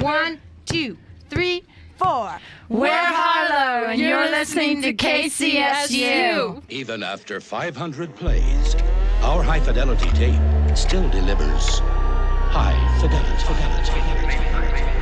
1, 2, 3, 4. We're Harlow, and you're listening to KCSU. Even after 500 plays, our high-fidelity tape still delivers high fidelity.